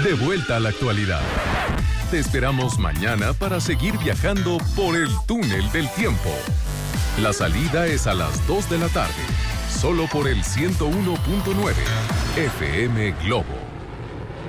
De vuelta a la actualidad. Te esperamos mañana para seguir viajando por el túnel del tiempo. La salida es a las 2 de la tarde, solo por el 101.9 FM Globo.